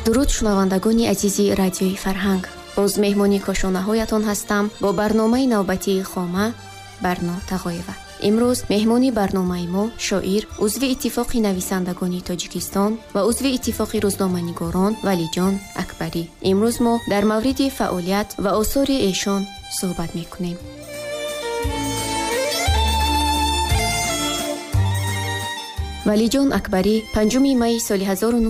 درود شنوندگان عزیزی رادیوی فرهنگ، باز مهمانی کاشانه هایتان هستم با برنامه نوبتی خامه برنا تقایوه. امروز مهمانی برنامه ما شاعر، عضو اتفاق نویسندگان تاجیکستان و عضو اتفاق روزنامه‌نگاران ولیجان اکبری. امروز ما در مورد فعالیت و آثار ایشان صحبت میکنیم. ولیجان اکبری 5 می سال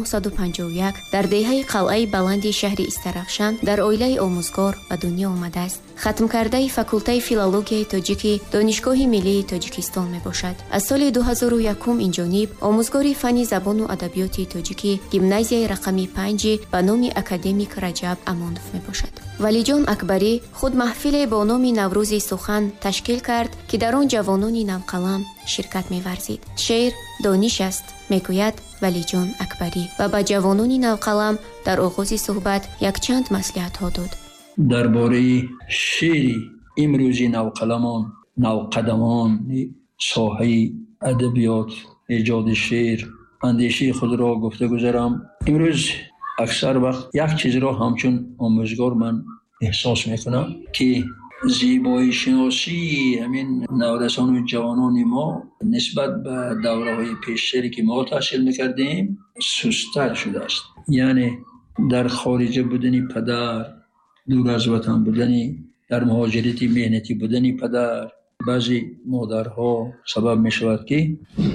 1951 در دهه قلعه بلند شهر استرخشان در عائله آموزگار به دنیا آمده است. ختم کرده فاکولته فیلولوژی تاجیکی دانشگاه ملی تاجیکستان می باشد. از سال 2001 این جانب آموزگار فن زبان و ادبیات تاجیکی گیمنازیای رقم 5 به نام اکادمیک رجب امانوف می باشد. ولیجان اکبری خود محفل با نام نوروز سخن تشکیل کرد که در آن جوانان نوقلم شرکت می ورزید. شعر دانش است میگوید ولیجان اکبری و با جوانان نوقلم در آغاز صحبت یک چند مصلحت ها داد. درباره شعر امروزی نوقلمان، نوقدمان ساحه ادبیات، ایجاد شعر اندیشه خود را گفته گذارم. امروز اکثر وقت یک چیز را همچون آموزگار من احساس میکنم که زیبایی شناسی همین نورسان و جوانان ما نسبت به دوره های پیشتری که ما تحصیل میکردیم سست‌تر شده است. یعنی در خارج بودنی پدر، دور از وطن بودنی، در مهاجرتی مهنتی بودنی پدر، بعضی مادرها سبب می شود که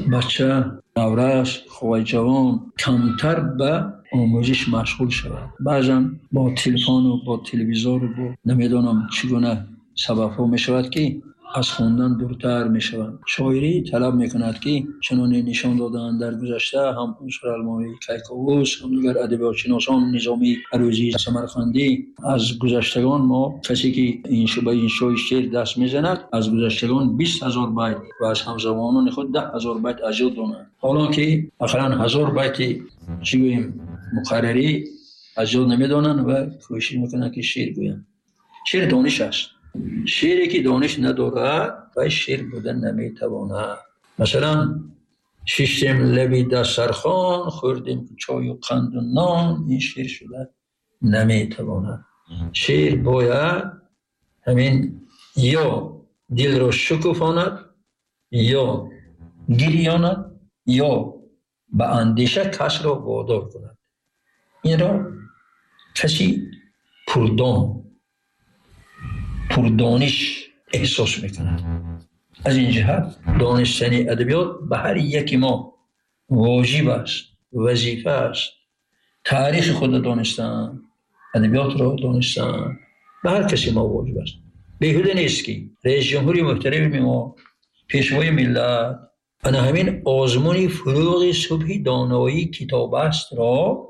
بچه نورس خواه جوان کمتر به آموزش مشغول شود. بعضا با تلفن و با تلویزیون و با نمیدانم چگونه سبب ها می شود که از خوندن دورتر می شود. شاعری طلب می کند که چنان نشان دادن در گذشته هم عنصر المانی کیکاووس، هم دیگر ادبیات شناسان نظامی عروضی سمرقندی از گذشتگان ما کسی که این شعر شعر دست می زند از گذشتگان 20,000 بیت و از همزمانان خود 10,000 بیت اجل دانند. حالا که اخیراً 1000 بیت چگویم مقرری اجل نمی دانند و کوشش می کنند که شعر گویند. شعر دانش است. شعری که دانش ندارد و شعر بودن نمیتواند. مثلا شیشتیم لبی دسترخوان، خوردیم چای و قند و نان، این شعر شده نمیتواند. شعر باید همین یا دل را شکوفاند، یا گریاند، یا به اندیشه کس را وادار کند. این را کسی پردانش احساس میکند. از این جهت دانستن ادبیات به هر یکی ما واجب است، وظیفه است. تاریخ خود دانستن، ادبیات را دانستن به هر کسی ما واجب است. بیهوده نیست که رئیس جمهوری محترم ما، پیشوای ملت، انا همین آزمون فروغ صبح دانایی کتاب است را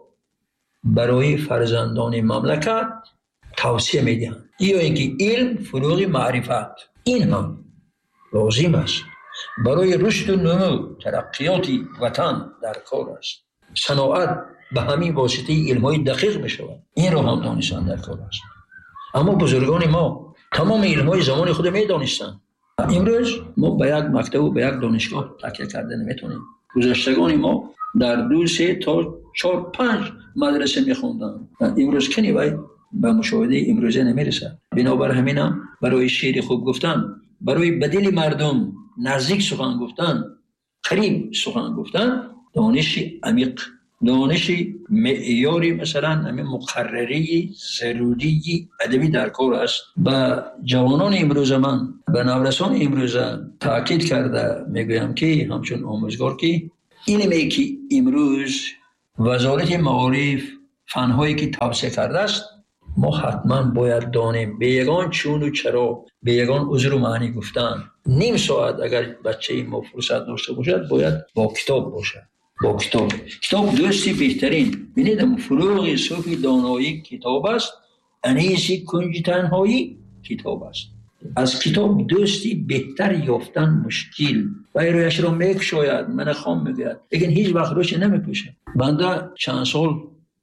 برای فرزندان مملکت توصیه میدهند. یا اینکه علم فروغ معرفت، این هم لازم است برای رشد و نمو ترقیات وطن در کار است. صناعت به همین واسطه علم‌های دقیق میشود، این را هم دانستن در کار است. اما بزرگان ما تمام علم‌های زمان خود میدانستند. امروز ما به یک مکتب و به یک دانشگاه تکیه کرده نمیتونیم. گذشتگان ما در 2 3 تا 4 5 مدرسه میخوندن. امروز کنی باید به مشاهده امروزه نمیرسد. بنابر همینم برای شعر خوب گفتن، برای بدل مردم نزدیک سخن گفتن، قریب سخن گفتن، دانش عمیق، دانش معیاری مثلا همین مقرری ضروری ادبی در کار است. به جوانان امروز من، به نورسان امروز تاکید کرده میگویم که همچون آموزگار که اینمی که امروز وزارت معارف فنهایی که توسعه کرده است ما حتما باید دانیم. به یگان چون و چرا، به یگان عذر و معنی گفتن. نیم ساعت اگر بچه ما فرصت داشته باشد باید با کتاب باشد. با کتاب دوستی بهترین. ببینید فروغ صبح دانایی کتاب است، انیس کنج تنهایی کتاب است. از کتاب دوستی بهتر یافتن مشکل و رویش را میکشاید. من خام میگوید لیکن هیچ وقت روش نمیپوشه. بنده چند سال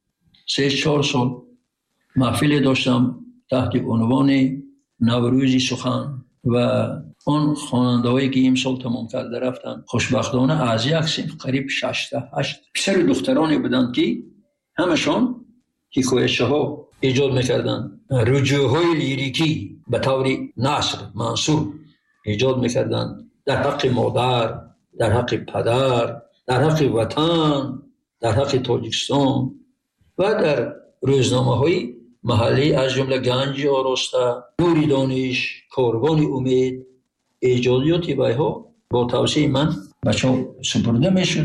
3-4 سال محفل داشتم تحت عنوان نوروزی سخن و آن خواننده‌هایی که امسال تمام کرده رفتن خوشبختانه از یک صنف قریب 6-8 پسر و دخترانی بودند که همشان حکایت‌ها ها ایجاد میکردن، رجوع‌های لیریکی به طور نثر منثور ایجاد میکردن در حق مادر، در حق پدر، در حق وطن، در حق تاجیکستان و در روزنامه های محلی از جمله گنج آراسته، نور دانش، کاروان امید، ایجادیات ها با توصیه من بچه سپرده میشد.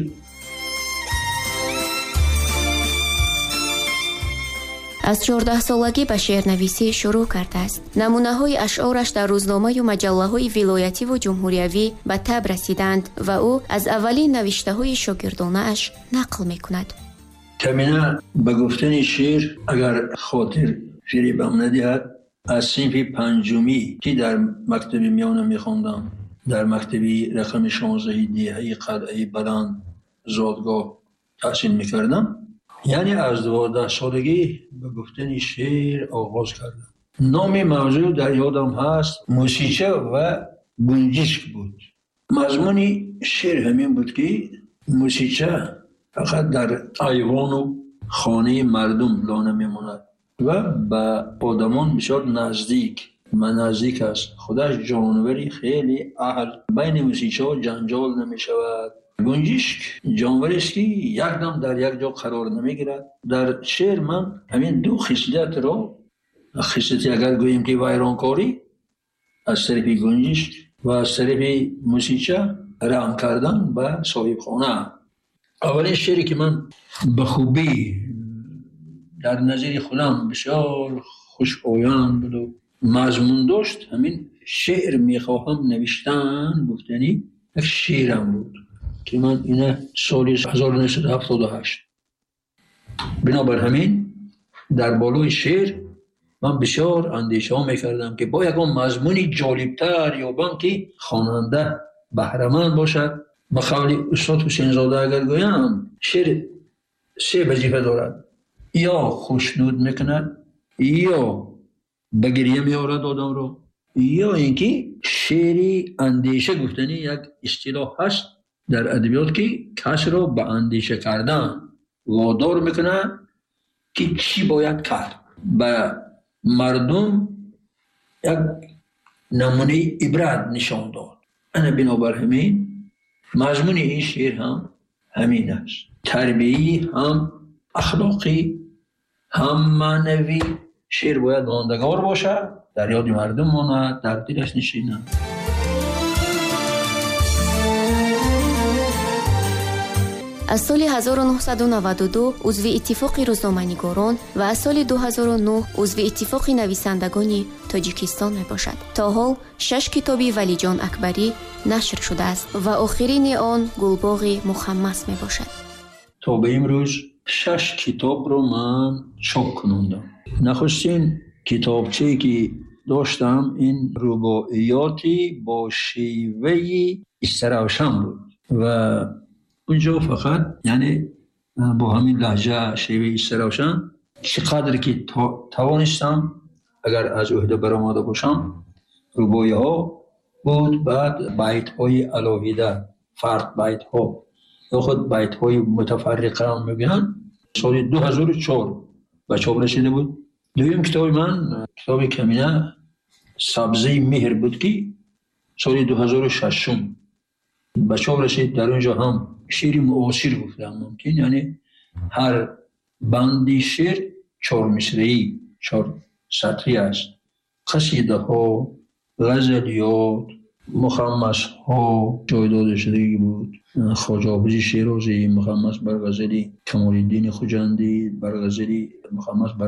از 14 سالگی به شعرنویسی شروع کرده است. نمونه های اشعارش در روزنامه و مجله های ولایتی و جمهوریوی به تب رسیدند و او از اولین نوشته های شاگردانه اش نقل می کند. کمینه به گفتن شعر اگر خاطر فریبم ندهد، از صنف پنجمی که در مکتب میانه میخوندم، در مکتبی رقم 16 دیهه قلعه بلند زادگاه تحصیل میکردم، یعنی از 12 سالگی به گفتن شعر آغاز کردم. نام موضوع در یادم هست، موسیچه و گنجشک بود. مضمون شعر همین بود که موسیچه فقط در ایوان و خانه مردم لانه میموند و به آدمان بسیار نزدیک است. خودش جانوری خیلی اهل، بین موسیچه ها جنجال نمی شود. گنجشک جانوری است که یک دم در یک جا قرار نمی گیرد. در شعر من همین دو خصلت را، خصلتی اگر گوییم که ویرانکاری از طرف گنجشک و از طرف موسیچه، رحم کردن به صاحب خانه. اولین شعری که من به خوبی در نظر خودم بسیار خوش آیند بود و مضمون داشت، همین شعر میخواهم نوشتن گفتنی یک شعرم بود که من اینه سال 1978. بنابر همین در بالای شعر من بسیار اندیشه ها میکردم که با یکم مضمونی جالبتر یابم که خواننده بهره‌مند باشد. به قول استاد حسین زاده اگر گویم، شعر 3 وظیفه دارد: یا خوشنود میکند، یا به گریه میآورد آدم رو، یا اینکه شعری اندیشه گفتنی یک اصطلاح هست در ادبیات که کس را به اندیشه کردن وادار میکنه که چی باید کرد، به مردم یک نمونه عبرت نشان داد. انا بنابر همین مضمون این شعر هم همین است: تربیتی هم اخلاقی هم معنوی. شعر باید ماندگار باشد، در یاد مردم ماند، در دلش نشیند. از سال 1992 عضو اتفاق روزنامه‌نگاران و از سال 2009 عضو اتفاق نویسندگان تاجیکستان می باشد. تا حال 6 کتابی ولیجان اکبری نشر شده است و آخرین آن گلباغ مخمس می باشد. تا به امروز 6 کتاب رو من چاپ کنوندم. نخستین کتابچه‌ای که داشتم این رباعیاتی با شیوه استراوشن بود و اونجا فقط یعنی با همین لهجه شیوه استراوشن چقدر که توانستم اگر از عهده برآمده باشم رباعی ها بود. بعد بیت های علاویده، فرد بیت ها یا خود بیت های متفرقه هم میگن. سال 2004 به چاپ رسیده بود. دویم کتاب من کتاب کمینه سبزه مهر بود که سال 2006 به چاپ رسید. در اونجا هم شعر معاصر گفتم ممکن، یعنی هر بندی شعر 4 مصرعی 4 سطری است. قصیده ها، غزلیات، مخمس ها جای داده شده بود. خواجه حافظ شیرازی مخمس بر غزلی کمال الدین خوجندی، بر غزلی مخمس بر